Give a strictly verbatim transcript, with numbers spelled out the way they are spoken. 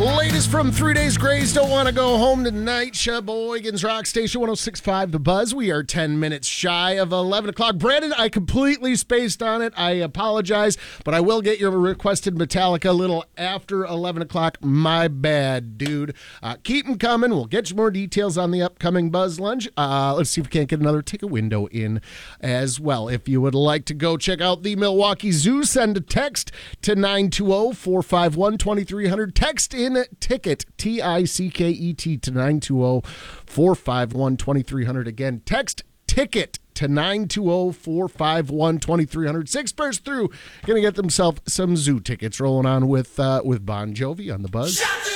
Latest from Three Days Grace, Don't Want to Go Home Tonight. Sheboygan's Rock Station one oh six point five The Buzz. We are ten minutes shy of eleven o'clock. Brandon, I completely spaced on it. I apologize, but I will get your requested Metallica a little after eleven o'clock. My bad, dude. Uh, keep them coming. We'll get you more details on the upcoming Buzz Lunch. Uh, let's see if we can't get another ticket window in as well. If you would like to go check out the Milwaukee Zoo, send a text to nine two zero, four five one, two three zero zero. Text in ticket, T I C K E T, to nine two zero, four five one, two three zero zero. Again, text ticket to nine two zero, four five one, two three zero zero. Six burst through, going to get themselves some zoo tickets rolling on with uh, with Bon Jovi on the Buzz.